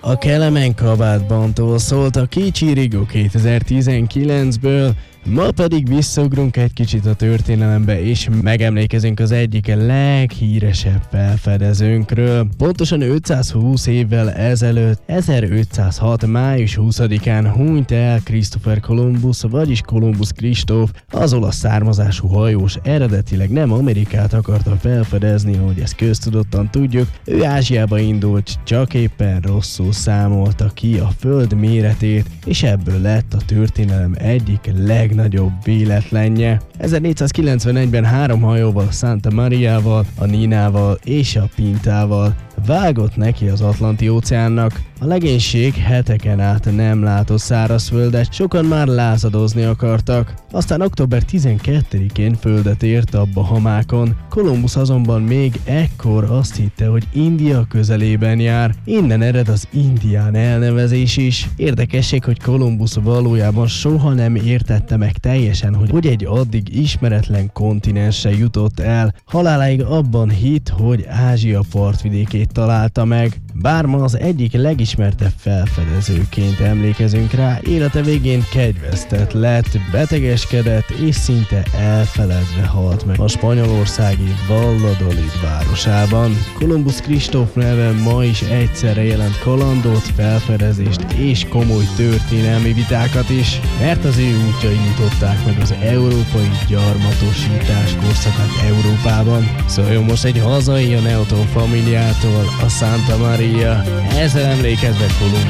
A Kelemen kabátbantól szólt a Kicsi Rigó 2019-ből, ma pedig visszaugrunk egy kicsit a történelembe, és megemlékezünk az egyik leghíresebb felfedezőnkről. Pontosan 520 évvel ezelőtt, 1506. május 20-án hunyt el Christopher Columbus, vagyis Kolumbusz Kristóf, az olasz származású hajós. Eredetileg nem Amerikát akarta felfedezni, ahogy ezt köztudottan tudjuk, ő Ázsiába indult, csak éppen rosszul számolta ki a föld méretét, és ebből lett a történelem egyik legnagyobb véletlenje. 1491-ben 3 hajóval, a Santa Mariával, a Ninával és a Pintával vágott neki az Atlanti-óceánnak. A legénység heteken át nem látott szárazföldet, sokan már lázadozni akartak. Aztán október 12-én földet ért a Bahamákon. Kolumbusz azonban még ekkor azt hitte, hogy India közelében jár. Innen ered az indián elnevezés is. Érdekesség, hogy Kolumbusz valójában soha nem értette meg teljesen, hogy egy addig ismeretlen kontinensre jutott el. Haláláig abban hitt, hogy Ázsia partvidékét találta meg. Bár ma az egyik legismertebb felfedezőként emlékezünk rá, élete végén kegyvesztett lett, betegeskedett és szinte elfeledve halt meg a spanyolországi Valladolid városában. Kolumbusz Kristóf neve ma is egyszerre jelent kalandot, felfedezést és komoly történelmi vitákat is, mert az ő útjai nyitották meg az európai gyarmatosítás korszakát Európában. Szóljon most egy hazai a Neoton Familiától, a Santa Maria. Ezzel emlékezve Kolumbusz